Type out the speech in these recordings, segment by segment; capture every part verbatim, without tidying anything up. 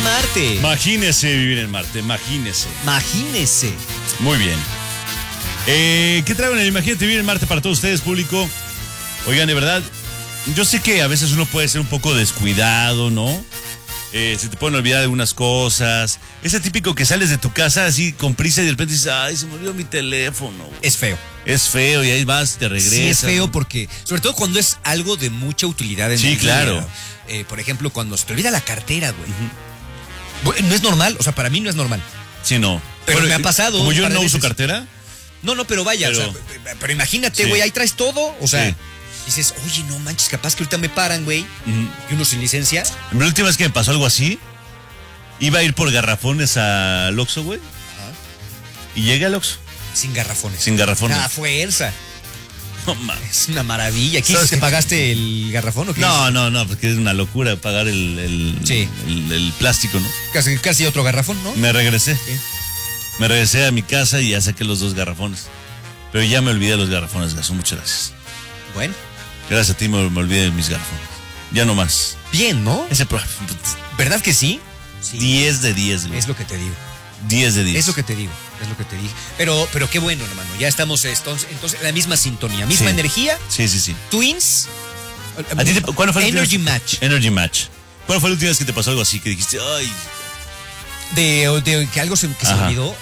Marte. Imagínese vivir en Marte, imagínese. Imagínese. Muy bien. Eh, ¿Qué traen en el Imagínate vivir en Marte para todos ustedes, público? Oigan, de verdad, yo sé que a veces uno puede ser un poco descuidado, ¿no? Eh, se te pueden olvidar algunas cosas. Ese típico que sales de tu casa así con prisa y de repente dices, ay, se me olvidó mi teléfono. Güey. Es feo. Es feo y ahí vas, te regresas. Sí, es feo porque, sobre todo cuando es algo de mucha utilidad en sí, el claro. día. Eh, por ejemplo, cuando se te olvida la cartera, güey. Uh-huh. Bueno, no es normal, o sea, para mí no es normal. Sí, no. Pero bueno, me ha pasado. Como yo no veces. uso cartera. No, no, pero vaya, pero, o sea, pero imagínate, güey, sí. Ahí traes todo, o sea... Sí. Dices, oye, no manches, capaz que ahorita me paran, güey, uh-huh. Y uno sin licencia. La última vez que me pasó algo así, iba a ir por garrafones al Oxxo, güey. Ajá. Y llegué al Oxxo. Sin garrafones. Sin garrafones. Ah, fuerza. No mames. Es una maravilla. ¿Qué te pagaste el garrafón o qué? No, no, no, porque es una locura pagar el, el, sí. el, el plástico, ¿no? Casi, casi otro garrafón, ¿no? Me regresé. Sí. Me regresé a mi casa y ya saqué los dos garrafones. Pero ya me olvidé de los garrafones, Gasú. Muchas gracias. Bueno. Gracias a ti me, me olvidé de mis garrafones. Ya no más. Bien, ¿no? Ese ¿Verdad que sí? Sí. diez de diez, güey. Es lo que te digo. diez de diez. Es lo que te digo. Es lo que te dije. Pero, pero qué bueno, hermano. Ya estamos entonces, entonces en la misma sintonía, misma sí. energía. Sí, sí, sí. Twins. ¿A ti te, ¿cuándo fue la Energy última? Match. Energy Match. ¿Cuándo fue la última vez que te pasó algo así que dijiste, ay? De, de que algo se, que se olvidó.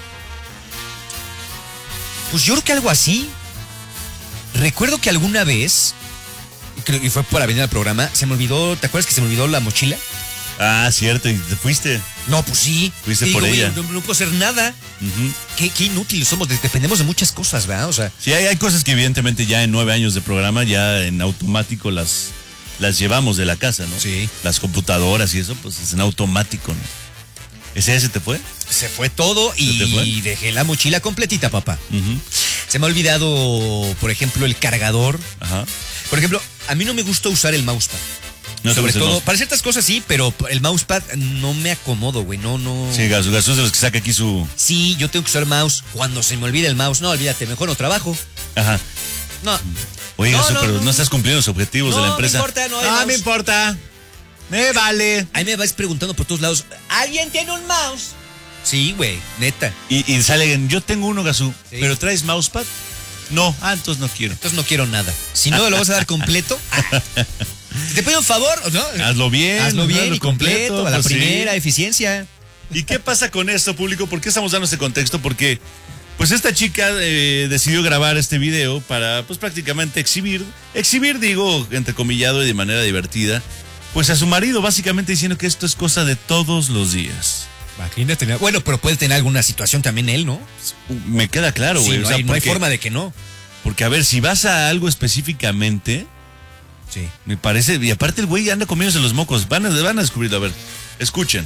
Pues yo creo que algo así. Recuerdo que alguna vez, y fue para venir al programa, se me olvidó, ¿te acuerdas que se me olvidó la mochila? Ah, cierto, ¿y te fuiste? No, pues sí. Fuiste digo, por ella. No, no puedo hacer nada. Uh-huh. Qué, qué inútiles somos, dependemos de muchas cosas, ¿verdad? O sea. Sí, hay, hay cosas que evidentemente ya en nueve años de programa, ya en automático las, las llevamos de la casa, ¿no? Sí. Las computadoras y eso, pues es en automático, ¿no? ¿Ese se te fue? Se fue todo y fue? dejé la mochila completita, papá. Uh-huh. Se me ha olvidado, por ejemplo, el cargador. Ajá. Por ejemplo, a mí no me gusta usar el mousepad. No Sobre todo, para ciertas cosas sí, pero el mousepad no me acomodo, güey, no, no. Sí, Gasú, Gasú es de los que saca aquí su... Sí, yo tengo que usar mouse. Cuando se me olvida el mouse, no, olvídate, mejor no trabajo. Ajá. No. Oye, no, Gasú, no, pero no, no estás cumpliendo los objetivos no, de la empresa. No me importa, no hay Ah, mouse. me importa. Me vale. Ahí me vais preguntando por todos lados, ¿alguien tiene un mouse? Sí, güey, neta. Y, y sale, yo tengo uno, Gasú, sí. ¿Pero traes mousepad? No, ah, entonces no quiero. Entonces no quiero nada. Si no, lo vas a dar completo. Si te pido un favor, ¿no? Hazlo bien. Hazlo bien hazlo y completo, completo, a la pues primera, sí. Eficiencia. ¿Y qué pasa con esto, público? ¿Por qué estamos dando este contexto? Porque, pues esta chica eh, decidió grabar este video para, pues prácticamente exhibir, exhibir, digo, entrecomillado y de manera divertida, pues a su marido, básicamente diciendo que esto es cosa de todos los días. Imagínate. Bueno, pero puede tener alguna situación también él, ¿no? Me queda claro, güey. Sí, no, o sea, hay, no hay forma de que no. Porque, a ver, si vas a algo específicamente, sí. Me parece, y aparte el güey anda comiéndose los mocos. Van a, van a descubrirlo, a ver, escuchen.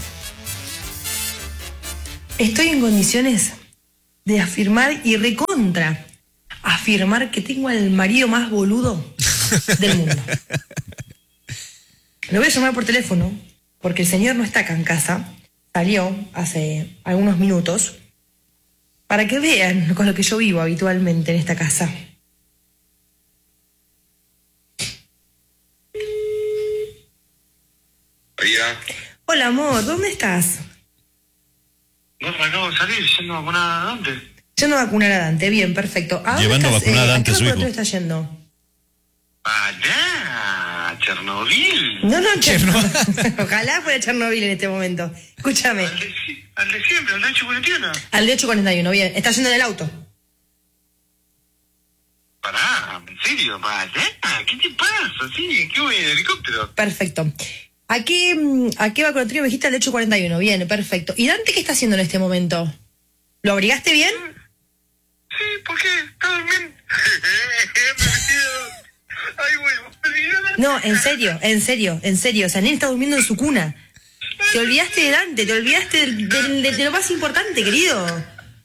Estoy en condiciones de afirmar y recontra afirmar que tengo al marido más boludo del mundo. Lo voy a llamar por teléfono porque el señor no está acá en casa. Salió hace algunos minutos para que vean con lo que yo vivo habitualmente en esta casa. Hola. Hola, amor, ¿dónde estás? No, me acabo de salir, yendo a vacunar a Dante. Yendo a vacunar a Dante, bien, perfecto. ¿A Llevando a vacunar a Dante, eh, a su hijo. ¿A qué laboratorio estás yendo? Allá, Chernobyl. No, no, Chernobyl. Ojalá fuera Chernobyl en este momento. Escúchame. Al de, al de siempre, al de ocho cuarenta y uno. Al de ocho cuarenta y uno, bien. ¿Estás yendo en el auto? Pará, ¿en serio? ¿Para ¿Qué te pasa? Sí, ¿qué voy en helicóptero? Perfecto. ¿A qué, a qué vacunatorio me dijiste? Al de ocho cuarenta y uno, bien, perfecto. ¿Y Dante qué está haciendo en este momento? ¿Lo abrigaste bien? Sí, ¿por qué? ¿Está durmiendo? Ay, bueno. No, en serio, en serio, en serio. O sea, Nene está durmiendo en su cuna. Te olvidaste de Dante, te olvidaste de, de, de, de lo más importante, querido.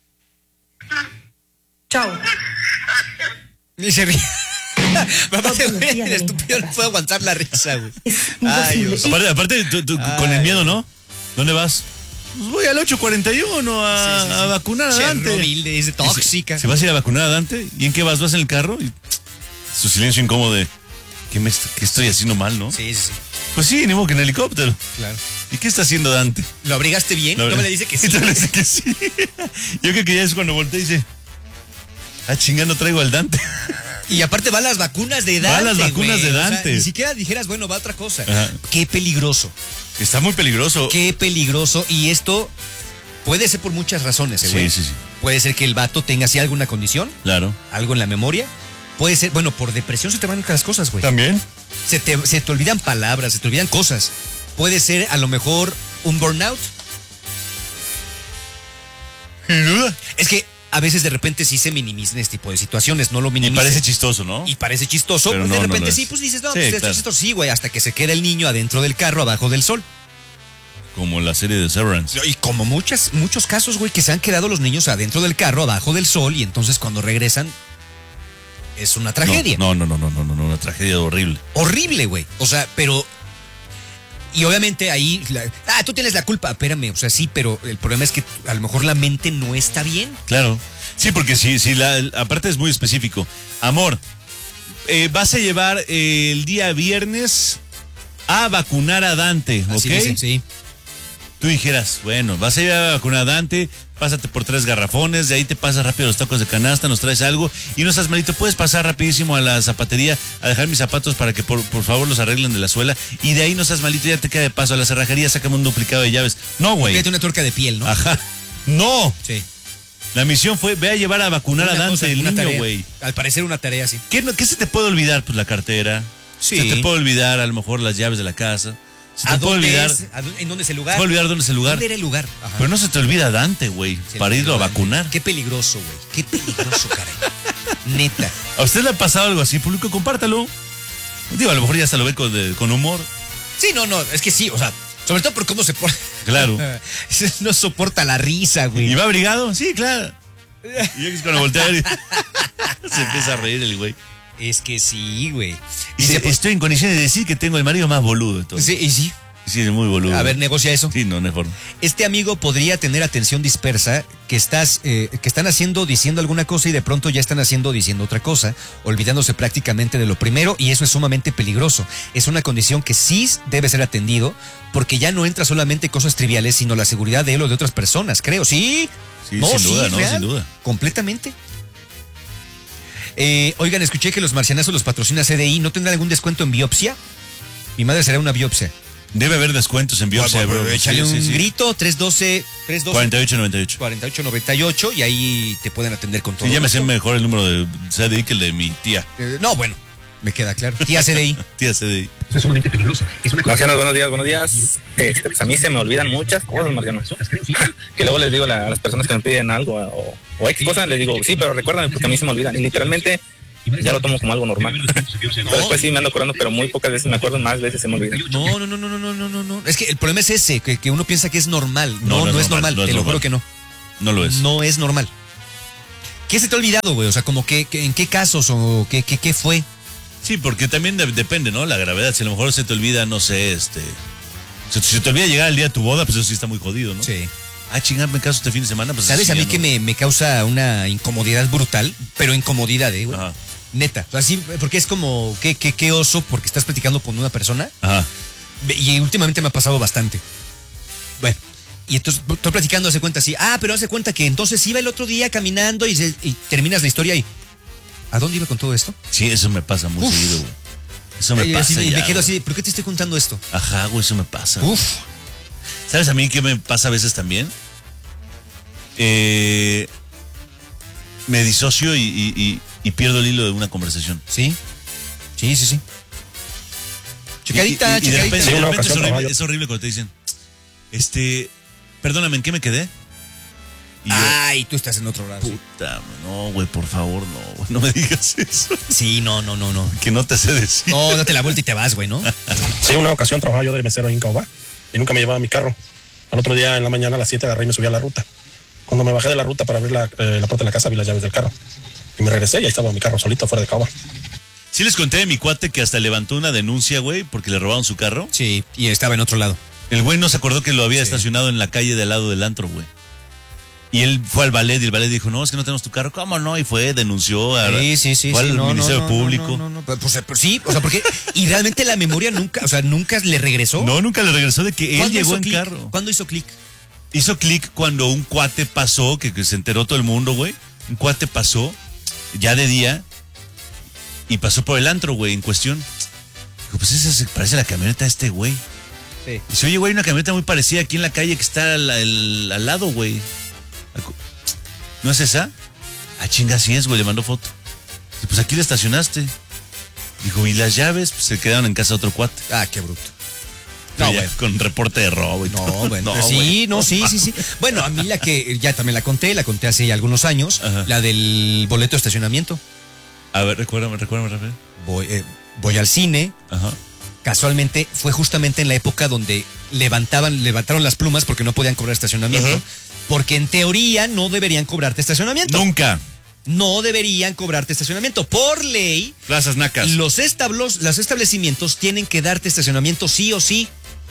Chau. Y se ríe. Papá, el estúpido no puede aguantar la risa, güey. Ay, Dios. Aparte, aparte tú, tú, con el miedo, ¿no? ¿Dónde vas? Pues voy al ocho cuarenta y uno a, sí, sí, sí. a vacunar a Dante. Chernobyl, es tóxica. ¿Se vas a ir a vacunar a Dante? ¿Y en qué vas? ¿Vas en el carro? Y su silencio incómodo de, ¿qué, me, qué estoy haciendo mal, no? Sí, sí, sí. Pues sí, ni modo que en helicóptero. Claro. ¿Y qué está haciendo Dante? ¿Lo abrigaste bien? No, No me le dice que sí. No me le dice que sí. Yo creo que ya es cuando voltea y dice, ah, chinga, no traigo al Dante. Y aparte va a las vacunas de Dante. Va a las vacunas güey. de Dante. O sea, ni siquiera dijeras, bueno, va a otra cosa. Ajá. Qué peligroso. Está muy peligroso. Qué peligroso. Y esto puede ser por muchas razones, eh, Sí, güey. sí, sí. Puede ser que el vato tenga así alguna condición, Claro. algo en la memoria. Puede ser, bueno, por depresión se te van las cosas, güey. ¿También? Se te, se te olvidan palabras, se te olvidan cosas. Puede ser a lo mejor un burnout. Sin duda. Es que a veces de repente sí se minimizan este tipo de situaciones, no lo Y minimizan. parece chistoso, ¿no? Y parece chistoso, Pero pues no, de no repente lo sí, es. pues dices, no, Sí, pues esto claro. es chistoso, sí, güey, hasta que se queda el niño adentro del carro abajo del sol. Como la serie de Severance. Y como muchas, muchos casos, güey, que se han quedado los niños adentro del carro abajo del sol y entonces cuando regresan es una tragedia. No, no, no, no, no, no, no, una tragedia horrible. Horrible, güey. O sea, pero... Y obviamente ahí... la- ah, tú tienes la culpa. Espérame, o sea, sí, pero el problema es que a lo mejor la mente no está bien. Claro. Sí, porque sí, sí, la, aparte es muy específico. Amor, eh, vas a llevar eh, el día viernes a vacunar a Dante, ¿ok? Así dicen, sí. Tú dijeras, bueno, vas a ir a vacunar a Dante, pásate por tres garrafones, de ahí te pasas rápido los tacos de canasta, nos traes algo y no estás malito, puedes pasar rapidísimo a la zapatería a dejar mis zapatos para que por, por favor los arreglen de la suela y de ahí no estás malito, ya te queda de paso a la cerrajería, sácame un duplicado de llaves. No, güey. Fíjate una tuerca de piel, ¿no? Ajá. No. Sí. La misión fue, ve a llevar a vacunar Una a Dante, cosa, el una niño, tarea. güey. Al parecer una tarea, sí. ¿Qué, no- ¿Qué se te puede olvidar? Pues la cartera. Sí. Se te puede olvidar a lo mejor las llaves de la casa. Se te ¿A puede dónde olvidar. es? ¿A dónde- ¿En dónde es el Se lugar? te puede olvidar dónde es el lugar. ¿Dónde era el lugar? Ajá. Pero no se te olvida Dante, güey, Se para le irlo a olvidó vacunar. Dante. Qué peligroso, güey. Qué peligroso, caray. Neta. ¿A usted le ha pasado algo así, público? Compártalo. Digo, a lo mejor ya hasta lo ve con, de- con humor. Sí, no, no, es que sí, o sea, sobre todo por cómo se pone. Claro. No soporta la risa, güey. ¿Y va abrigado? Sí, claro. Y es cuando voltea a ver, se empieza a reír el güey. Es que sí, güey. Y dice, estoy en condiciones de decir que tengo el marido más boludo de todo. Sí, y sí. Sí, es muy boludo. A ver, negocia eso. Sí, no, mejor. Este amigo podría tener atención dispersa, que estás, eh, que están haciendo, diciendo alguna cosa y de pronto ya están haciendo, diciendo otra cosa, olvidándose prácticamente de lo primero y eso es sumamente peligroso. Es una condición que sí debe ser atendido porque ya no entra solamente cosas triviales, sino la seguridad de él o de otras personas, creo. Sí. Sí, sin duda, no, real, sin duda. Completamente. Eh, oigan, escuché que los marcianazos los patrocina C D I. ¿No tendrán algún descuento en biopsia? Mi madre será una biopsia. Debe haber descuentos en biopsia, Bueno, bro. échale Sí, un sí, sí. grito, tres doce, tres doce. cuarenta y ocho noventa y ocho. cuarenta y ocho noventa y ocho y ahí te pueden atender con todo. Sí, ya me sé gusto. mejor el número de C D I que el de mi tía. Eh, no, bueno, me queda claro. Tía C D I. Tía C D I. Eso es sumamente peligroso. Es una cosa. Marcianos, buenos días, buenos días. Este, pues a mí se me olvidan muchas cosas, Marcianos. Que luego les digo a las personas que me piden algo o, o X cosas, les digo, sí, pero recuérdame porque a mí se me olvidan. Y literalmente ya lo tomo como algo normal. Pero después sí me ando acordando, pero muy pocas veces me acuerdo, más veces se me olvida. No, no, no, no, no, no, no, no, no. Es que el problema es ese, que, que uno piensa que es normal. No, no, es normal, no es te lo normal. juro que no. No lo es. No es normal. ¿Qué se te ha olvidado, güey? O sea, como que, que- en qué casos o qué, qué, qué fue. Sí, porque también de- depende, ¿no? La gravedad. Si a lo mejor se te olvida, no sé, este. Si se te olvida llegar el día de tu boda, pues eso sí está muy jodido, ¿no? Sí. Ah, chingar, me caso este fin de semana, pues ¿Sabes así a mí ya que no. me, me causa una incomodidad brutal? Pero incomodidad, ¿eh, güey? Ajá. Neta. O sea, sí, porque es como, ¿qué, qué, qué oso? Porque estás platicando con una persona. Ajá. Y últimamente me ha pasado bastante. Bueno, y entonces estoy platicando, hace cuenta así. Ah, pero hace cuenta que entonces iba el otro día caminando y, se- y terminas la historia y. ¿A dónde iba con todo esto? Sí, eso me pasa muy Uf. seguido, güey. Eso me Y pasa. así, y ya, me quedo güey. así, ¿por qué te estoy contando esto? Ajá, güey, eso me pasa. Uf. ¿Sabes a mí qué me pasa a veces también? Eh, me disocio y, y- y- y pierdo el hilo de una conversación. Sí. Sí, sí, sí. Checadita, Y- y- y de checadita. repente, Sí, de una repente es, ocasión horrible, trabajo. es horrible cuando te dicen, este, perdóname, ¿en qué me quedé? Y yo, Ay, tú estás en otro lado. sí. puta, no, güey, por favor, no, güey, no me digas eso. Sí, no, no, no, no. Que no te sé decir. No, date la vuelta y te vas, güey, ¿no? Sí, una ocasión trabajaba yo de mesero en Caobá y nunca me llevaba mi carro. Al otro día en la mañana a las siete agarré y me subí a la ruta. Cuando me bajé de la ruta para abrir la, eh, la puerta de la casa vi las llaves del carro. Y me regresé y ahí estaba mi carro solito fuera de Caobá. Sí les conté de mi cuate que hasta levantó una denuncia, güey, porque le robaron su carro. Sí, y estaba en otro lado. El güey no se acordó que lo había Sí. estacionado en la calle del lado del antro, güey. Y él fue al ballet y el ballet dijo, no, es que no tenemos tu carro. ¿Cómo no? Y fue, denunció a, Sí, sí, sí. fue sí, al no, Ministerio no, no, Público. No, no, no, no. Pues, pues, sí, o sea, porque. Y realmente la memoria nunca, o sea, nunca le regresó. No, nunca le regresó de que él ¿Cuándo llegó hizo en clic? carro. ¿Cuándo hizo clic? Hizo clic cuando un cuate pasó, que, que se enteró todo el mundo, güey. Un cuate pasó, ya de día, y pasó por el antro, güey, en cuestión. Dijo, pues esa se parece a la camioneta de este güey. Sí. Dice, oye, güey, una camioneta muy parecida aquí en la calle que está al, al- al lado, güey. ¿No es esa? Ah, chinga, sí es, güey, le mandó foto. Dice, pues aquí la estacionaste. Dijo, ¿y las llaves? Pues se quedaron en casa de otro cuate. Ah, qué bruto. No, No, ya, bueno. con reporte de robo y No, todo. bueno. No, sí, güey. no, sí, sí, sí. Bueno, a mí la que ya también la conté, la conté hace ya algunos años, Ajá. la del boleto de estacionamiento. A ver, recuérdame, recuérdame, Rafael. Voy, eh, voy al cine. Ajá. Casualmente fue justamente en la época donde levantaban, levantaron las plumas porque no podían cobrar estacionamiento. Ajá. Porque en teoría no deberían cobrarte estacionamiento. Nunca. No deberían cobrarte estacionamiento. Por ley, Plazas nacas. los, establos, los establecimientos tienen que darte estacionamiento sí o sí.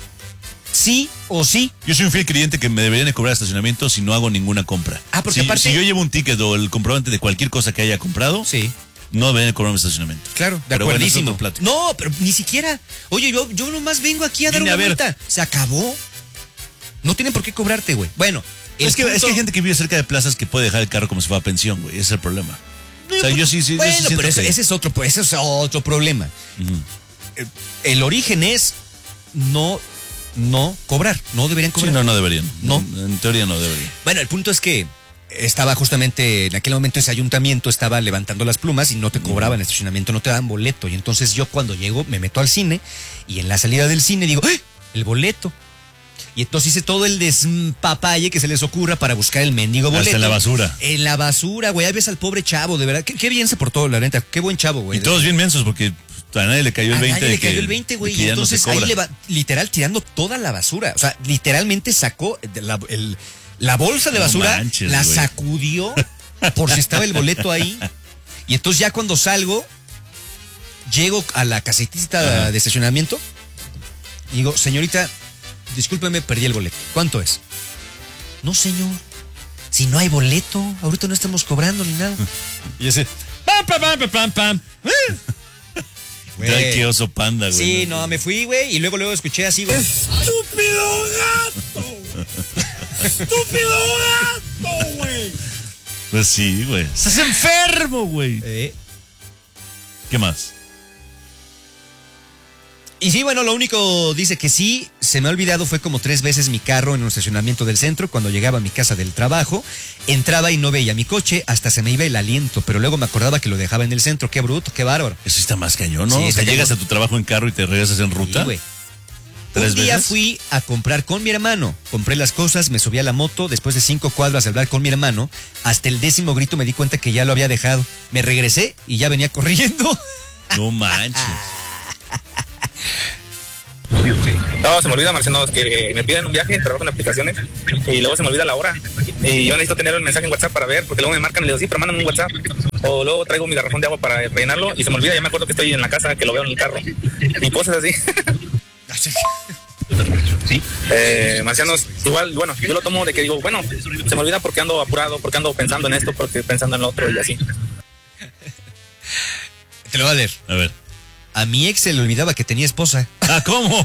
Sí o sí. Yo soy un fiel creyente que me deberían de cobrar estacionamiento si no hago ninguna compra. Ah, porque si, aparte- si yo llevo un ticket o el comprobante de cualquier cosa que haya comprado, Sí. no deberían de cobrarme estacionamiento. Claro, de Pero bueno, es acuerdísimo. otro plático. No, pero ni siquiera. Oye, yo, yo nomás vengo aquí a dar Vine una a ver. vuelta. Se acabó. No tienen por qué cobrarte, güey. Bueno, el Es que, es punto- que hay gente que vive cerca de plazas que puede dejar el carro como si fuera pensión, güey. Ese es el problema. O sea, yo sí, sí. yo sí Bueno, siento pero ese, que- ese es otro, ese es otro problema. Ujú. El, el origen es no, no cobrar. No deberían Sí, cobrar. no, no deberían. No. En teoría no deberían. Bueno, el punto es que estaba justamente en aquel momento ese ayuntamiento estaba levantando las plumas y no te cobraban estacionamiento, no te daban boleto. Y entonces yo cuando llego me meto al cine y en la salida del cine digo, ¡eh! El boleto. Y entonces hice todo el despapalle que se les ocurra para buscar el mendigo boleto. Hasta en la basura. En la basura, güey. Ahí ves al pobre chavo, de verdad. Qué, qué bien se portó, la neta. Qué buen chavo, güey. Y todos bien mensos porque a nadie le cayó el A veinte. nadie de le cayó que- el veinte, güey. de que Y ya no se entonces ahí cobra. le va, literal, tirando toda la basura. O sea, literalmente sacó de la, el- la bolsa de No basura, manches, la güey. sacudió por si estaba el boleto ahí. Y entonces ya cuando salgo, llego a la casetita Ajá. de estacionamiento y digo, señorita, discúlpeme, perdí el boleto. ¿Cuánto es? No, señor. Si no hay boleto, ahorita no estamos cobrando ni nada. Y ese. Pam, pam, pam, pam, pam, pam. Güey. Ay, qué oso panda, güey. Sí, no, me fui, güey, y luego luego escuché así, güey. ¡Estúpido gato! ¡Estúpido gato, güey! Pues sí, güey. Estás enfermo, güey. Eh, ¿Qué más? Y sí, bueno, lo único dice que sí, se me ha olvidado, fue como tres veces mi carro en un estacionamiento del centro, cuando llegaba a mi casa del trabajo, entraba y no veía mi coche, hasta se me iba el aliento, pero luego me acordaba que lo dejaba en el centro, qué bruto, qué bárbaro. Eso está más cañón, ¿no? Sí, o está sea, llegas a cañón. tu trabajo en carro y te regresas en Sí, ruta. güey. ¿Tres Un día veces? fui a comprar con mi hermano, compré las cosas, me subí a la moto, después de cinco cuadras de hablar con mi hermano, hasta el décimo grito me di cuenta que ya lo había dejado. Me regresé y ya venía corriendo. No manches. No, se me olvida, Marcelo, que me piden un viaje, trabajo en aplicaciones y luego se me olvida la hora. Y yo necesito tener el mensaje en WhatsApp para ver, porque luego me marcan y le digo, sí, pero mándame un WhatsApp. O luego traigo mi garrafón de agua para rellenarlo y se me olvida, ya me acuerdo que estoy en la casa, que lo veo en el carro. Y cosas así. Sí. Eh, marcianos, igual, bueno, yo lo tomo de que digo, bueno, se me olvida porque ando apurado, porque ando pensando en esto, porque pensando en lo otro y así. Te lo voy a leer. A ver. A mi ex se le olvidaba que tenía esposa. Ah, ¿cómo?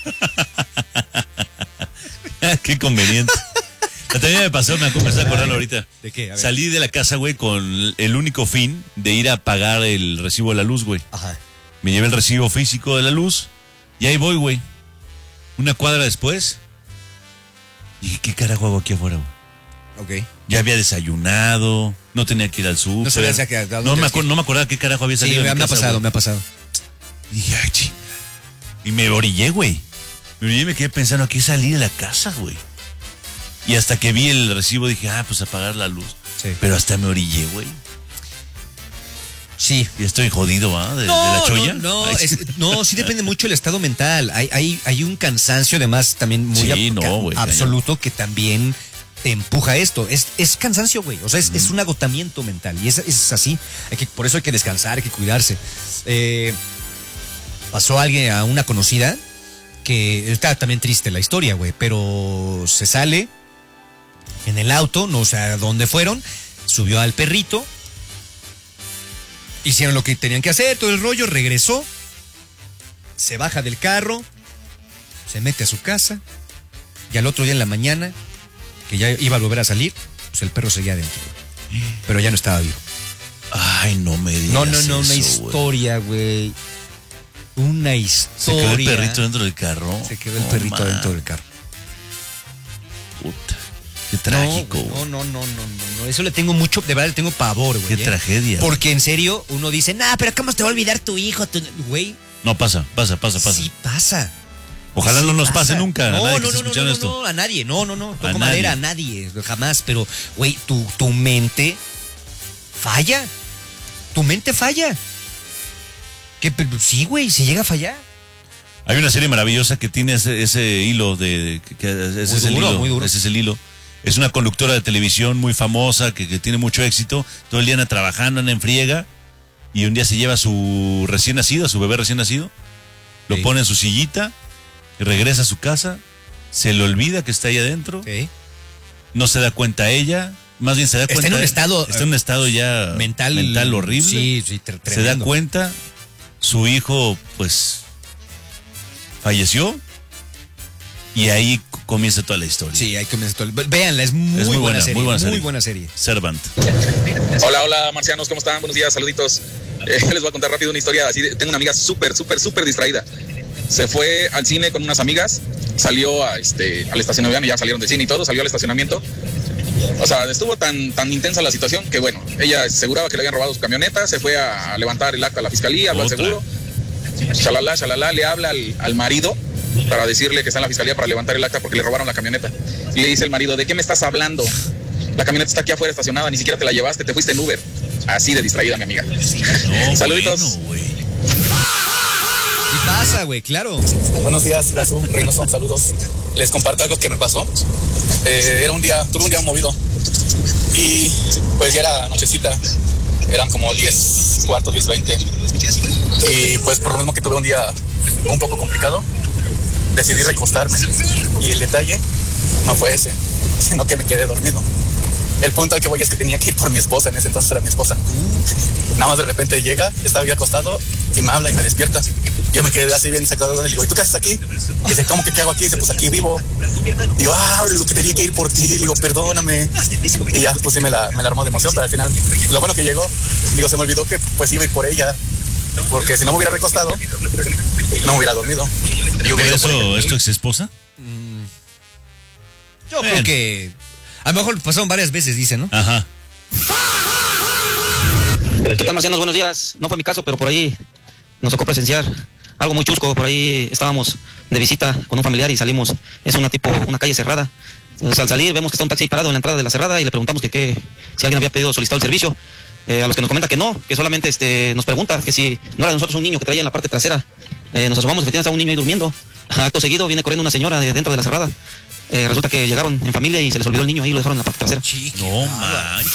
Qué conveniente. También me pasó, me empecé a acordar ahorita. ¿De qué? A ver. Salí de la casa, güey, con el único fin de ir a pagar el recibo de la luz, güey. Ajá. Me llevé el recibo físico de la luz y ahí voy, güey. Una cuadra después. Y dije, ¿qué carajo hago aquí afuera, güey? Ok. Ya había desayunado, no tenía que ir al súper. No sabías a qué- a dónde no, me tenías que acuer- ir. no me acordaba qué carajo había Sí, salido. me, de mi me ha casa, pasado, güey. me ha pasado. Y dije, ay, chinga. Y me orillé, güey. Me orillé y me quedé pensando, ¿a qué salí de la casa, güey? Y hasta que vi el recibo dije, ah, pues apagar la luz. Sí. Pero hasta me orillé, güey. Sí. Y estoy jodido, ¿ah? De, de la cholla. No, no, Ay, sí. es- no, sí depende mucho del estado mental. Hay, hay, hay un cansancio además también muy Sí, ap- no, ca- güey, absoluto que también te empuja a esto. Es, es cansancio, güey. O sea, es, es un agotamiento mental. Y es, es así. Hay que, por eso hay que descansar, hay que cuidarse. Eh, pasó a alguien, a una conocida, que está también triste la historia, güey. Pero se sale en el auto, no sé a dónde fueron, subió al perrito, hicieron lo que tenían que hacer, todo el rollo, regresó, se baja del carro, se mete a su casa, y al otro día en la mañana, que ya iba a volver a salir, pues el perro seguía adentro, pero ya no estaba vivo. Ay, no me digas. No, no, no, eso, una historia, güey. Una historia. ¿Se quedó el perrito dentro del carro? Se quedó el No, perrito man. dentro del carro. Puta. Qué trágico, No, güey. no, no, no, no, no. Eso le tengo mucho, de verdad le tengo pavor, güey. Qué ¿eh? tragedia. Porque en serio, uno dice, nah, pero ¿cómo te va a olvidar tu hijo? Tu-". Güey, No, pasa, pasa, pasa, pasa. sí pasa. Ojalá Sí no nos pasa. pase nunca. No, a nadie que no, esté no, no, escuchando no, esto. no, a nadie, no, no, no. Toco A madera, nadie. a nadie, jamás. Pero, güey, tu, tu mente falla. Tu mente falla. ¿Qué? Sí, güey, si llega a fallar. Hay una serie maravillosa que tiene ese, ese hilo de... Que, que ese Muy es el duro, hilo, muy duro. Ese es el hilo. Es una conductora de televisión muy famosa que, que tiene mucho éxito. Todo el día anda trabajando, anda en friega. Y un día se lleva a su recién nacido, a su bebé recién nacido. Lo Sí. pone en su sillita. Y regresa a su casa. Se le olvida que está ahí adentro. Sí. No se da cuenta ella. Más bien se da Está cuenta... en un estado, Está en un estado ya... Mental. Mental horrible. Sí, sí, tre- Se da tremendo. cuenta, su hijo, pues, falleció y ahí comienza toda la historia. Sí, hay que comenzar. Véanla, es muy, Es muy buena, buena, serie. muy buena serie. Muy buena serie. Servant. Hola, hola, marcianos, ¿cómo están? Buenos días, saluditos. Eh, les voy a contar rápido una historia así. de- tengo una amiga súper, súper, súper distraída. Se fue al cine con unas amigas, salió a este, al estacionamiento, ya salieron del cine y todo, salió al estacionamiento. O sea, estuvo tan, tan intensa la situación que, bueno, ella aseguraba que le habían robado su camioneta, se fue a levantar el acta a la fiscalía, habló al Otra. seguro. Shalala, shalala, le habla al, al marido para decirle que está en la fiscalía para levantar el acta porque le robaron la camioneta. Y le dice el marido, ¿de qué me estás hablando? La camioneta está aquí afuera estacionada, ni siquiera te la llevaste, te fuiste en Uber. Así de distraída, mi amiga. No, Saluditos. bueno, güey. Y pasa, güey, claro. Buenos días, Brazo, Reynoso, saludos. Les comparto algo que me pasó. Eh, era un día, tuve un día movido. Y pues ya era nochecita. Eran como diez, cuarto, diez, veinte. Y pues por lo mismo que tuve un día un poco complicado, decidí recostarme. Y el detalle no fue ese, sino que me quedé dormido. El punto al que voy es que tenía que ir por mi esposa, en ese entonces era mi esposa. Nada más de repente llega, estaba yo acostado y me habla y me despierta. Yo me quedé así bien sacado de él y digo, ¿y tú qué haces aquí? Y dice, ¿cómo que qué hago aquí? Dice, pues aquí vivo. Digo, ah, digo que tenía que ir por ti. Digo, perdóname. Y ya, pues sí me la, me la armó de emoción, pero al final, lo bueno que llegó, digo, se me olvidó que pues iba a ir por ella. Porque si no me hubiera recostado, no me hubiera dormido. Y ¿Por hubiera ido por eso ella. es tu ex esposa? Yo Bueno. creo que a lo mejor pasaron varias veces, dicen, ¿no? Ajá. ¿Qué tal, marcianos? Buenos días. No fue mi caso, pero por ahí nos tocó presenciar algo muy chusco. Por ahí estábamos de visita con un familiar y salimos. Es una tipo, una calle cerrada. Entonces, al salir vemos que está un taxi parado en la entrada de la cerrada y le preguntamos que, qué, si alguien había pedido solicitado el servicio. Eh, a los que nos comenta que no, que solamente este, nos pregunta que si no era de nosotros un niño que traía en la parte trasera. Eh, nos asomamos, efectivamente estaba un niño ahí durmiendo. Acto seguido viene corriendo una señora de dentro de la cerrada. Eh, resulta que llegaron en familia y se les olvidó el niño ahí y lo dejaron en la parte trasera. No manches.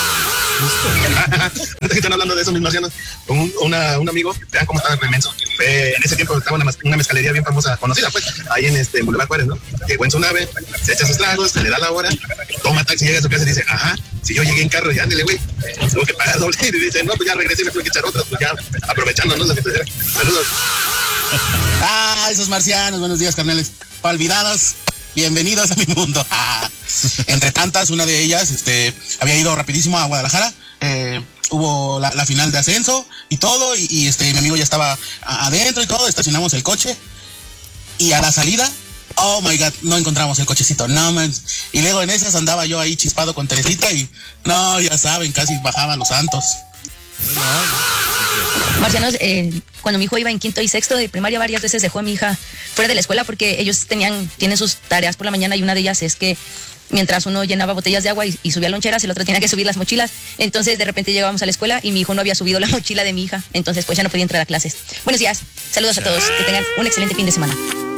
Están hablando de eso, mis marcianos. Un, una, un amigo, vean cómo estaba remenso. Eh, en ese tiempo estaba una, una mezcalería bien famosa, conocida, pues, ahí en este en Boulevard Juárez, ¿no? Llegó en su nave, se echa sus tragos, se le da la hora, toma taxi, llega a su casa y dice, ajá, si yo llegué en carro, ya ándele, güey. Tengo que pagar doble. Y dice, no, pues ya regresé y me tuve que echar otras, pues ya aprovechándonos la situación. Saludos. Ah, esos marcianos, buenos días, carnales. Pa' olvidados, bienvenidos a mi mundo. Entre tantas, una de ellas, este, había ido rapidísimo a Guadalajara. Eh, hubo la, la final de ascenso y todo, y, y este, mi amigo ya estaba a- adentro y todo, estacionamos el coche. Y a la salida, oh my god, no encontramos el cochecito, no man. Y luego en esas andaba yo ahí chispado con Teresita y, no, ya saben, casi bajaba los santos. Marcianos, eh, cuando mi hijo iba en quinto y sexto de primaria, varias veces dejó a mi hija fuera de la escuela porque ellos tenían, tienen sus tareas por la mañana y una de ellas es que mientras uno llenaba botellas de agua y, y subía loncheras, el otro tenía que subir las mochilas. Entonces de repente llegábamos a la escuela y mi hijo no había subido la mochila de mi hija, entonces pues ya no podía entrar a clases. Buenos días, saludos a todos, que tengan un excelente fin de semana.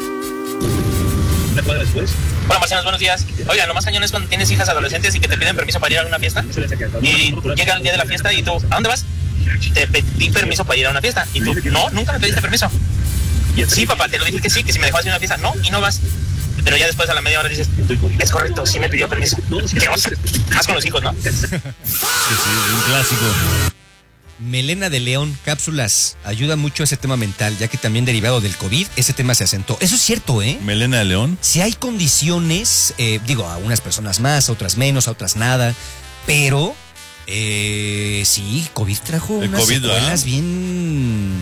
Hola, marcianos, buenos días. Oiga, lo más cañón es cuando tienes hijas adolescentes y que te piden permiso para ir a una fiesta. Y llega el día de la fiesta y tú, ¿a dónde vas? Te pedí permiso para ir a una fiesta. Y tú, no, nunca me pediste permiso. Sí, papá, te lo dije que sí, que si me dejabas ir a una fiesta. No, y no vas. pero ya después a la media hora dices, es correcto, sí me pidió permiso. ¿Qué onda? Más con los hijos, ¿no? Sí, sí, un clásico. Melena de León, cápsulas, ayuda mucho a ese tema mental, ya que también derivado del COVID, ese tema se asentó. Eso es cierto, ¿eh? Melena de León. Si hay condiciones, eh, digo, a unas personas más, a otras menos, a otras nada, pero eh, sí, COVID trajo El unas COVID, secuelas ¿verdad? bien...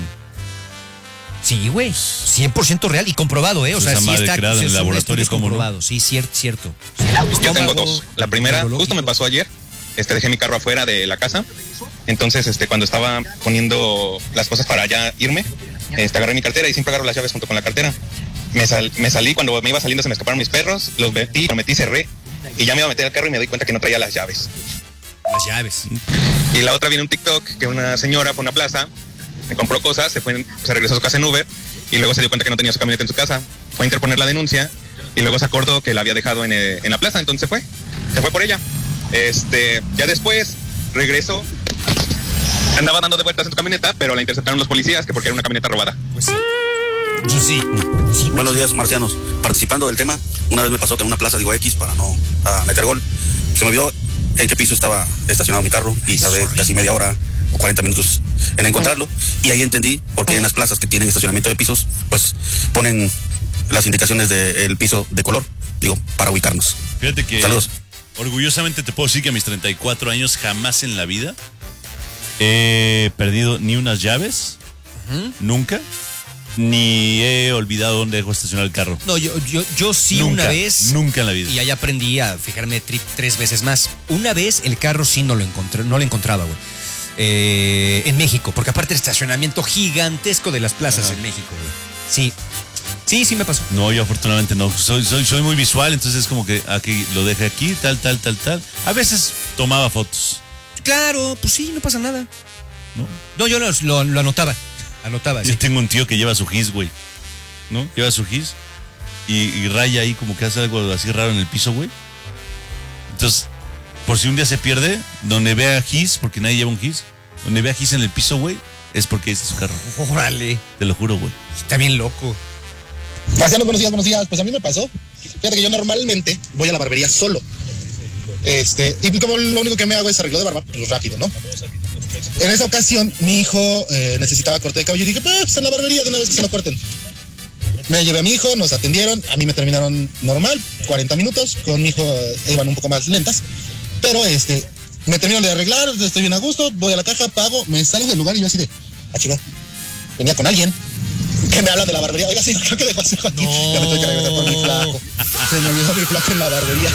Sí, güey, cien por ciento real y comprobado, ¿eh? O sea, Esa sí madre está creada en el son laboratorio, estudios ¿cómo no? comprobados. Sí, cierto, cierto. Yo tengo dos. La primera, justo me pasó ayer. Este, dejé mi carro afuera de la casa. Entonces, este, cuando estaba poniendo las cosas para ya irme, este, agarré mi cartera y siempre agarro las llaves junto con la cartera. Me, sal, me salí, cuando me iba saliendo se me escaparon mis perros, los metí, lo metí, cerré, y ya me iba a meter al carro y me doy cuenta que no traía las llaves. Las llaves. Y la otra viene un TikTok que una señora fue a una plaza, me compró cosas, se fue, se regresó a su casa en Uber, y luego se dio cuenta que no tenía su camioneta en su casa. Fue a interponer la denuncia, y luego se acordó que la había dejado en, eh, en la plaza, entonces se fue, se fue por ella. Este, ya después regresó, andaba dando de vueltas en su camioneta, pero la interceptaron los policías, que porque era una camioneta robada. Pues sí. Yo sí. Sí, buenos días, marcianos. Participando del tema, una vez me pasó que en una plaza, digo X, para no a meter gol, se me olvidó en qué piso estaba estacionado mi carro y tardé casi media hora o cuarenta minutos en encontrarlo. Y ahí entendí por qué en las plazas que tienen estacionamiento de pisos, pues ponen las indicaciones del piso de color, digo, para ubicarnos. Fíjate que Saludos. Orgullosamente te puedo decir que a mis treinta y cuatro años jamás en la vida he perdido ni unas llaves, uh-huh. nunca, ni he olvidado dónde dejo estacionar el carro. No, yo, yo, yo sí Nunca, una vez. Nunca en la vida. Y ahí aprendí a fijarme tri- tres veces más. Una vez el carro sí no lo encontré, no lo encontraba, güey. Eh, en México, porque aparte el estacionamiento gigantesco de las plazas Ajá. en México, güey. Sí. Sí, sí me pasó. No, yo afortunadamente no. Soy, soy, soy muy visual, entonces es como que aquí lo dejé aquí, tal, tal, tal, tal. A veces tomaba fotos. Claro, pues sí, no pasa nada. No, no yo lo, lo, lo anotaba. Anotaba, Yo sí. tengo un tío que lleva su gis, güey. ¿No? Lleva su gis y, y raya ahí como que hace algo así raro en el piso, güey. Entonces, por si un día se pierde, donde vea gis, porque nadie lleva un gis, donde vea gis en el piso, güey, es porque este es su carro. Órale. Te lo juro, güey. Está bien loco. Marcianos, buenos días, buenos días. Pues a mí me pasó. Fíjate que yo normalmente voy a la barbería solo. Este, y como lo único que me hago es arreglo de barba, pues rápido, ¿no? En esa ocasión, mi hijo eh, necesitaba corte de cabello y dije, pues en la barbería de una vez que se lo corten. Me llevé a mi hijo, nos atendieron, a mí me terminaron normal, cuarenta minutos, con mi hijo eh, iban un poco más lentas, pero este, me terminaron de arreglar, estoy bien a gusto, voy a la caja, pago, me salgo del lugar y yo así de, ah, chica, venía con alguien. Que me hablan de la barbería. Oiga, sí, creo que dejó su hijo aquí. No. Ya me tuve que regresar por mi flaco. Se me olvidó mi flaco en la barbería.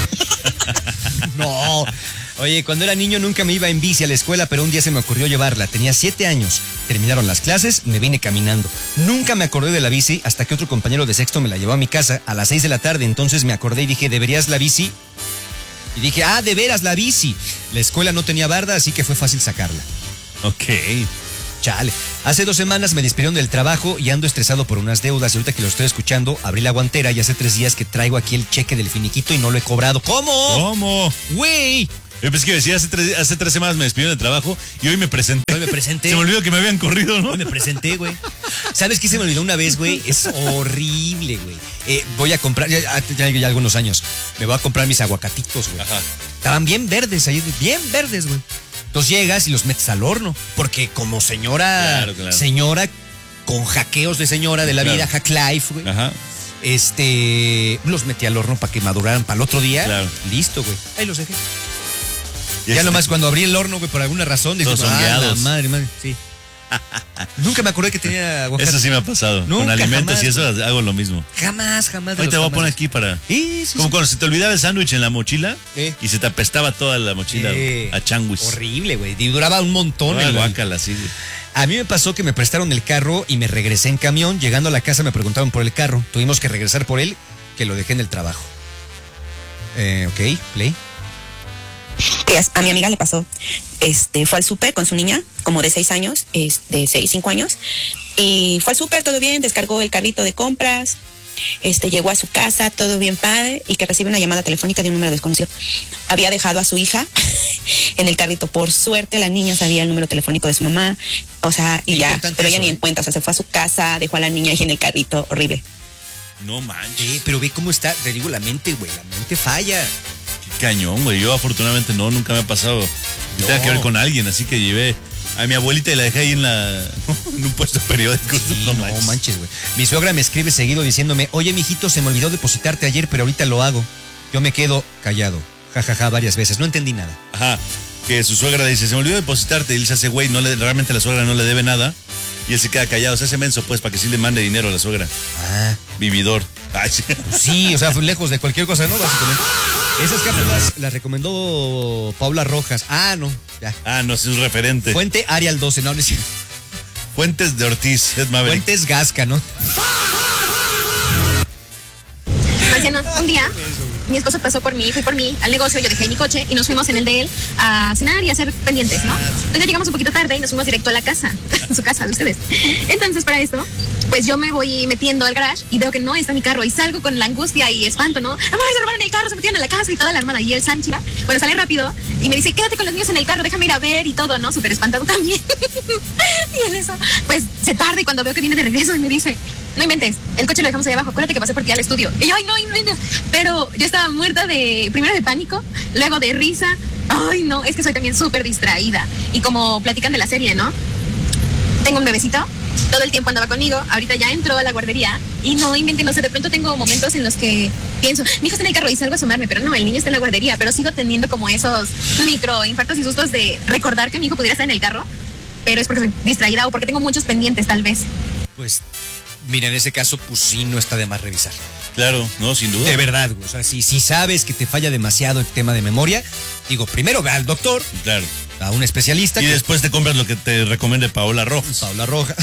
No. Oye, cuando era niño nunca me iba en bici a la escuela, pero un día se me ocurrió llevarla. Tenía siete años. Terminaron las clases, me vine caminando. Nunca me acordé de la bici hasta que otro compañero de sexto me la llevó a mi casa a las seis de la tarde. Entonces me acordé y dije, ¿deberías la bici? Y dije, ah, de veras, la bici. La escuela no tenía barda, así que fue fácil sacarla. Ok. Chale. Hace dos semanas me despidieron del trabajo y ando estresado por unas deudas. Y ahorita que lo estoy escuchando, abrí la guantera y hace tres días que traigo aquí el cheque del finiquito y no lo he cobrado. ¿Cómo? ¿Cómo? Güey. Yo pensé que decía, hace tres, hace tres semanas me despidieron del trabajo y hoy me presenté. Hoy me presenté. Se me olvidó que me habían corrido, ¿no? Hoy me presenté, güey. ¿Sabes qué se me olvidó una vez, güey? Es horrible, güey. Eh, voy a comprar, ya, ya, ya algunos años, me voy a comprar mis aguacatitos, güey. Ajá. Estaban bien verdes ahí, bien verdes, güey. Entonces llegas y los metes al horno, porque como señora, claro, claro. señora con hackeos de señora de la claro. vida, hack life, güey. Ajá. Este, los metí al horno para que maduraran para el otro día. Claro. Listo, güey. Ahí los dejé. Ya Ya está. nomás cuando abrí el horno, güey, por alguna razón, dije, Todos ah, la hongueados. madre, madre, sí. Nunca me acordé que tenía aguacate. Eso sí me ha pasado. Nunca, Con alimentos jamás, y eso güey. hago lo mismo. Jamás, jamás. de Hoy los te voy a jamás. poner aquí para... Sí, sí, Como sí. cuando se te olvidaba el sándwich en la mochila Eh. y se te apestaba toda la mochila Eh. a changuis. Horrible, güey. Y duraba un montón. Toda el- guácala, sí, güey. A mí me pasó que me prestaron el carro y me regresé en camión. Llegando a la casa me preguntaron por el carro. Tuvimos que regresar por él, que lo dejé en el trabajo. Eh, ok, play. Que a mi amiga le pasó, este, fue al súper con su niña, como de seis años, es de seis, cinco años, y fue al súper, todo bien, descargó el carrito de compras, este, llegó a su casa, todo bien padre, y que recibe una llamada telefónica de un número desconocido. Había dejado a su hija en el carrito, por suerte la niña sabía el número telefónico de su mamá, o sea, y ya, Importante pero ella eso, ni ¿eh? en cuenta, o sea, se fue a su casa, dejó a la niña ahí en el carrito, horrible. No manches. Sí, pero ve cómo está, te digo, la mente, güey, la mente falla. Qué cañón, güey. Yo afortunadamente no, nunca me ha pasado. No. Tenga que ver con alguien, así que llevé a mi abuelita y la dejé ahí en la en un puesto periódico. Sí, no, no manches, manches, güey. Mi suegra me escribe seguido diciéndome, oye, mijito, se me olvidó depositarte ayer, pero ahorita lo hago. Yo me quedo callado, jajaja, ja, ja, varias veces. No entendí nada. Ajá, que su suegra dice, se me olvidó depositarte. Y él se hace, güey, no le, realmente la suegra no le debe nada. Y él se queda callado, se hace menso, pues, para que sí le mande dinero a la suegra. Ah. Vividor. Ay, sí. Sí, o sea, fue lejos de cualquier cosa, ¿no? Básicamente. Esas cápsulas las recomendó Paula Rojas. Ah, no, ya. Ah, no, es un referente. Fuente Arial doce, no, no es cierto. Fuentes de Ortiz, Ed Maverick. Fuentes Gasca, ¿no? Marciano, un día mi esposo pasó por mí, fui por mí al negocio, yo dejé mi coche y nos fuimos en el de él a cenar y a hacer pendientes, ¿no? Entonces llegamos un poquito tarde y nos fuimos directo a la casa, a su casa de ustedes. Entonces, para esto, pues yo me voy metiendo al garage y veo que no está mi carro y salgo con la angustia y espanto, ¿no? Amor, se robaron el carro, se metieron en la casa y toda la hermana. Y el Sanchiva, bueno, sale rápido y me dice, quédate con los niños en el carro, déjame ir a ver y todo, ¿no? Súper espantado también. Y en eso, pues se tarda y cuando veo que viene de regreso y me dice, no inventes, el coche lo dejamos ahí abajo, acuérdate que pasé por ti al estudio. Y yo, ay, no, no, no. Pero yo estaba muerta de, primero de pánico, luego de risa. Ay, no, es que soy también súper distraída. Y como platican de la serie, ¿no? Tengo un bebecito, todo el tiempo andaba conmigo, ahorita ya entró a la guardería y no inventen, no sé, de pronto tengo momentos en los que pienso, mi hijo está en el carro y salgo a asomarme, pero no, el niño está en la guardería, pero sigo teniendo como esos micro infartos y sustos de recordar que mi hijo pudiera estar en el carro, pero es porque soy distraída o porque tengo muchos pendientes, tal vez. Pues, mira, en ese caso, pues sí, no está de más revisar. Claro, no, sin duda. De verdad, güey. O sea, si, si sabes que te falla demasiado el tema de memoria, digo, primero ve al doctor. Claro. A un especialista. Y que... después te compras lo que te recomiende Paola Rojas. Paola Rojas.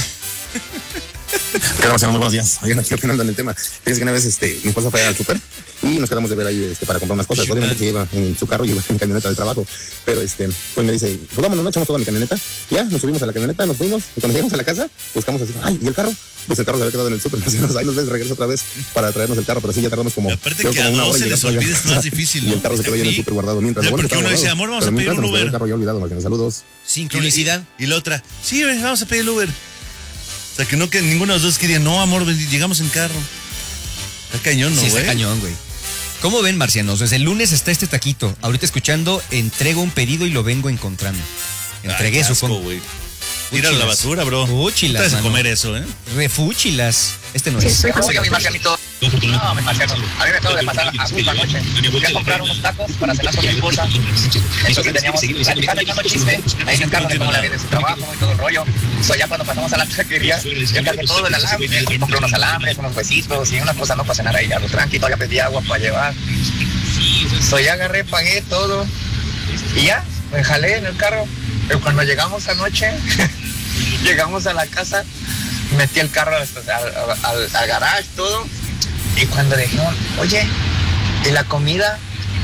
¿Qué tal, muy buenos días? Oigan, aquí opinando en el tema. Fíjense que una vez este, mi esposa fue al súper y nos quedamos de ver ahí este, para comprar unas cosas. Obviamente se lleva en su carro y lleva en mi camioneta de trabajo. Pero este, pues me dice, pues vámonos, no echamos toda mi camioneta. Ya, nos subimos a la camioneta, nos fuimos. Y cuando llegamos a la casa, buscamos así, ay, ¿y el carro? Pues el carro se había quedado en el súper. Ahí nos ves, regreso otra vez para traernos el carro. Pero sí, ya tardamos como. Aparte que a dos se les olvide es más difícil. Y el carro se quedó ahí en el súper guardado mientras. Bueno, porque uno dice, amor, vamos a pedir un Uber. El carro ya olvidado, saludos. Sincronicidad. Y la otra, sí, vamos a pedir el Uber. O sea, que no, que ninguno de los dos quería, no, amor, llegamos en carro. Está cañón, ¿no, sí, güey? Está cañón, güey. ¿Cómo ven, marcianos? Desde el lunes está este taquito. Ahorita escuchando, entrego un pedido y lo vengo encontrando. Entregué, Ay, supongo. güey. Tíralo a la basura, bro. Fúchilas, Te vas a mano. comer eso, ¿eh? Refúchilas. Este no es. Sí, oiga, mi Marcianito. No, mi Marciano. A mí me acabo de pasar a justo anoche. Fui a comprar unos tacos para cenar con mi esposa. Entonces teníamos platicando echando chisme. Ahí en el carro de cómo la vida de su trabajo y todo el rollo. So, ya cuando pasamos a la taquería, yo cargué todo el alambre. Y compré unos alambres, unos huesitos y una cosa no para cenar ahí a lo tranquilo. Ya pedí agua para llevar. So, ya agarré, pagué todo. Y ya, me jalé en el carro. Pero cuando llegamos anoche, llegamos a la casa, metí el carro al, al, al, al garage, todo. Y cuando dijeron, oye, ¿y la comida?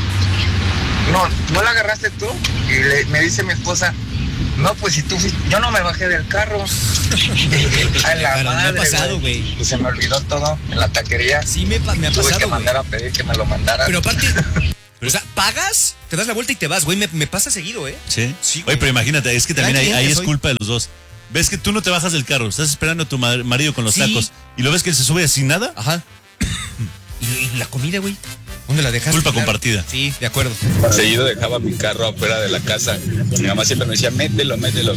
No, ¿no la agarraste tú? Y le, me dice mi esposa, no, pues si tú fuiste, yo no me bajé del carro. A la Pero madre, me ha pasado, güey. Y se me olvidó todo en la taquería. Sí, me, me ha Tuve pasado, que güey. mandar a pedir que me lo mandaran. Pero aparte, o sea, pagas, te das la vuelta y te vas, güey. Me, me pasa seguido, ¿eh? Sí. Sí, güey. Oye, pero imagínate, es que también Gran ahí, ahí cliente es soy. culpa de los dos. Ves que tú no te bajas del carro, estás esperando a tu ma- marido con los Sí. tacos y lo ves que él se sube sin nada. Ajá. ¿Y, y la comida, güey? ¿Dónde la dejaste? Culpa Claro. compartida. Sí, de acuerdo. Seguido dejaba mi carro afuera de la casa. Mi mamá siempre me decía, mételo, mételo.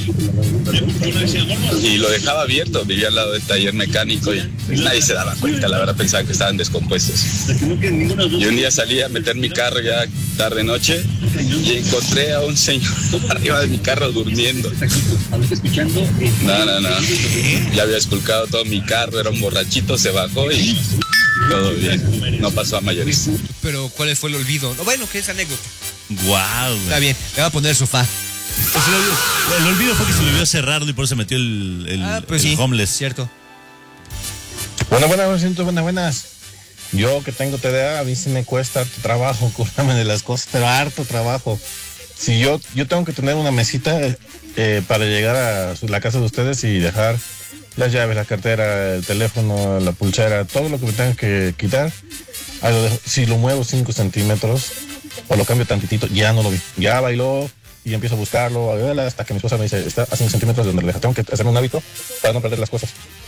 Y lo dejaba abierto, vivía al lado del taller mecánico y nadie se daba cuenta, la verdad pensaba que estaban descompuestos. Y un día salí a meter mi carro ya tarde noche y encontré a un señor arriba de mi carro durmiendo. No, no, no. Ya había esculcado todo mi carro, era un borrachito, se bajó y todo bien. No pasó a mayores. Pero, ¿cuál fue el olvido? No, bueno, que es anécdota. Guau, Está bien, le va a poner el sofá. Pues el, olvido, el olvido fue que se le olvidó cerrarlo y por eso se metió el, el, Ah, pues el sí. homeless. Cierto. Bueno, buenas, me siento buenas, buenas. Yo que tengo T D A, a mí sí me cuesta harto trabajo curarme de las cosas, pero harto trabajo. Si yo, yo tengo que tener una mesita eh, para llegar a su- la casa de ustedes y dejar las llaves, la cartera, el teléfono, la pulsera, todo lo que me tengan que quitar. Ahí lo dejo. Si lo muevo cinco centímetros o lo cambio tantitito, ya no lo vi. Ya bailó y empiezo a buscarlo hasta que mi esposa me dice, está a cinco centímetros de donde lo deja. Tengo que hacer un hábito para no perder las cosas.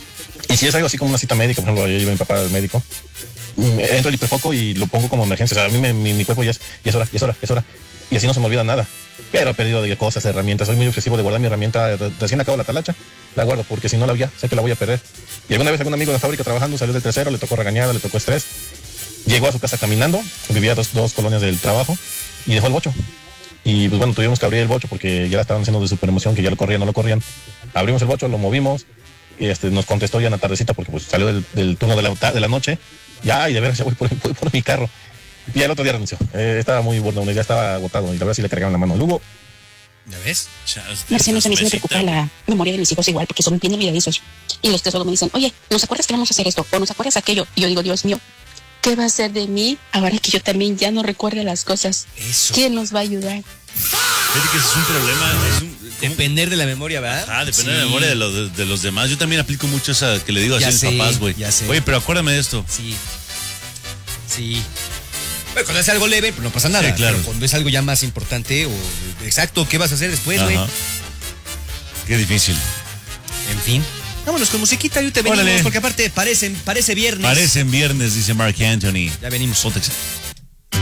Y si es algo así como una cita médica, por ejemplo, yo llevo a mi papá al médico, entro el hiperfoco y lo pongo como emergencia. O sea, a mí me, mi, mi cuerpo ya es, ya es hora, ya es hora, ya es hora. Y así no se me olvida nada. Pero he perdido de cosas, herramientas. Soy muy obsesivo de guardar mi herramienta. Recién acabo la talacha, la guardo porque si no la voy a, sé que la voy a perder. Y alguna vez algún amigo de la fábrica trabajando salió del tercero, le tocó regañada, le tocó estrés. Llegó a su casa caminando, vivía dos, dos colonias del trabajo y dejó el bocho. Y pues bueno, tuvimos que abrir el bocho porque ya la estaban haciendo de super emoción, que ya lo corrían, no lo corrían. Abrimos el bocho, lo movimos. Y este, nos contestó ya en la tardecita porque pues salió del, del turno de la, de la noche. Ya, y de veras, ya voy por, voy por mi carro. Y el otro día renunció. Eh, estaba muy bueno, ya estaba agotado y la verdad sí le cargaban la mano. Luego, ¿ya ves? Marcianos, a mí sí me preocupa la memoria de mis hijos igual, porque son bien olvidadizos. Y los tres solo me dicen, oye, ¿nos acuerdas que vamos a hacer esto? O ¿nos acuerdas aquello? Y yo digo, Dios mío, ¿qué va a ser de mí ahora que yo también ya no recuerde las cosas? Eso. ¿Quién nos va a ayudar? Fíjate que ese es un problema. Es un, depender de la memoria, ¿verdad? Ah, depender sí. de la memoria de, lo, de, de los demás. Yo también aplico mucho esa que le digo así ya a mis sé, papás, güey. ya sé. Oye, pero acuérdame de esto. Sí. Sí. Bueno, cuando es algo leve, pues no pasa nada. Sí, claro. Pero cuando es algo ya más importante, o exacto, ¿qué vas a hacer después, güey? Qué difícil. En fin. Vámonos con musiquita y te venimos, Órale. porque aparte parecen, parece viernes. Parecen viernes, dice Mark Anthony. Ya venimos. Ponte exacto.